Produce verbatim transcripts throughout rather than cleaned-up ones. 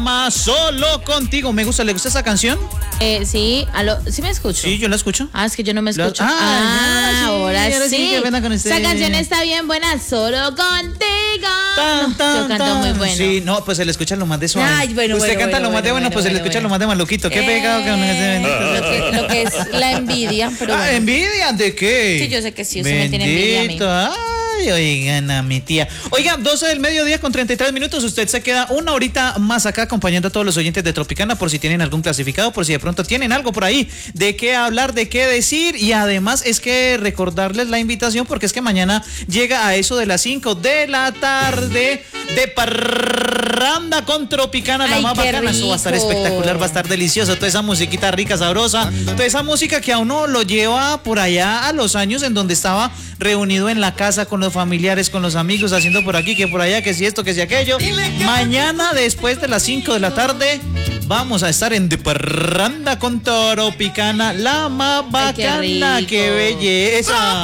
Más solo contigo. Me gusta, ¿le gusta esa canción? Eh, sí, aló, ¿sí me escucho? Sí, yo la escucho. Ah, es que yo no me escucho. Ah, ah, ya, ahora sí, ahora sí. sí, qué pena con usted. Esa canción está bien buena, solo contigo. Tan, No, tan, yo canto tan. muy bueno. Sí, no, pues se le escucha lo más de suave. Ay, bueno, Usted bueno, canta bueno, lo más de bueno, bueno, pues se le bueno, escucha bueno. lo más de maluquito. Qué Eh, pegado que lo, que, lo que es la envidia, pero Ah, bueno. ¿envidia de qué? Sí, yo sé que sí, usted me tiene envidia a mí. Bendito. Ay, oigan a mi tía. Oigan, doce del mediodía con treinta y tres minutos. Usted se queda una horita más acá acompañando a todos los oyentes de Tropicana por si tienen algún clasificado, por si de pronto tienen algo por ahí de qué hablar, de qué decir. Y además es que recordarles la invitación porque es que mañana llega a eso de las cinco de la tarde de parranda con Tropicana, la Ay, más qué bacana. Eso va a estar rico. espectacular, va a estar delicioso. Toda esa musiquita rica, sabrosa, toda esa música que a uno lo lleva por allá a los años en donde estaba reunido en la casa con los familiares, con los amigos, haciendo por aquí, que por allá, que si esto, que si aquello. Mañana, después de las cinco de la tarde, vamos a estar en De Parranda con Tropicana, la más Ay, qué bacana, rico. qué belleza.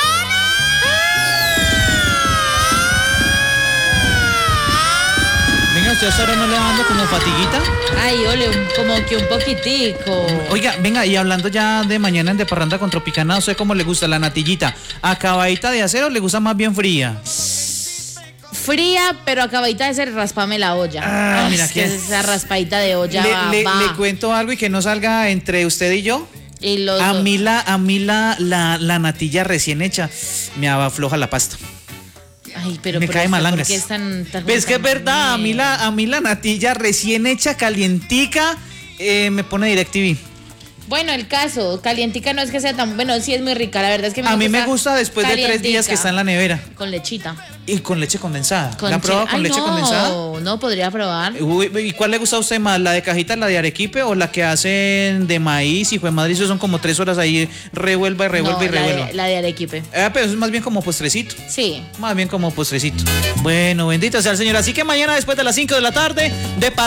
Venga, usted hasta ahora no le va dando como fatiguita. Ay, ole, un- como que un poquitico. Oiga, venga, y hablando ya de mañana en De Parranda con Tropicana, ¿usted cómo le gusta la natillita? ¿Acabadita de acero o le gusta más bien fría? Fría, pero acabadita de ser raspame la olla. Ah, Ay, mira es que que- esa raspadita de olla Le, va, le- va. le cuento algo y que no salga entre usted y yo. Y los A dos- mí la, a mí la, la, la natilla recién hecha me afloja la pasta. Ay, pero me pero cae esta, malangas. ¿por qué es tan, tan- ¿Ves que es tan verdad? A mí la, a mí la natilla recién hecha, calientica, eh, me pone DirecTV. Bueno, el caso, calientica no es que sea tan... Bueno, sí es muy rica, la verdad es que me A gusta mí me gusta después de tres días que está en la nevera. Con lechita. Y con leche condensada. Con ¿La ha probado che- con Ay, leche no, condensada? no, podría probar. Uy, ¿y cuál le gusta a usted más? ¿La de cajita, la de arequipe o la que hacen de maíz? Hijo de madre, eso son como tres horas ahí, revuelva y revuelva No, y la revuelva. de, la de Arequipe. Ah, pero eso es más bien como postrecito. Sí. Más bien como postrecito. Bueno, bendito sea el Señor. Así que mañana después de las cinco de la tarde, de